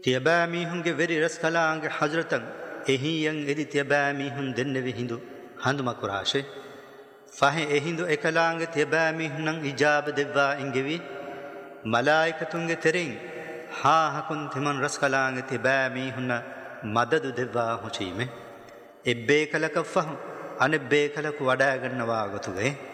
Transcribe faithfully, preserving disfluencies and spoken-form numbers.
තියබෑ මීහුන්ගේ වෙරි රස්කලාංගේ හජරතන් එහියන් එදි තියබෑ මීහුන් දෙන්නෙවි හිඳු හඳුමකුරාශේ ෆහෙ එහිඳු එකලාංගේ තියබෑ මීහුනන් ඉජාබ දෙවවා ඉංගෙවි මලායිකතුන්ගේ තෙරින් හා හකුන් තිමන් රස්කලාංගේ තියබෑ මීහුන මදදු දෙවවා හොචීමේ එබ්බේ කලක ෆහු අනෙබ්බේ කලක වඩාගන්නවා ගතුගේ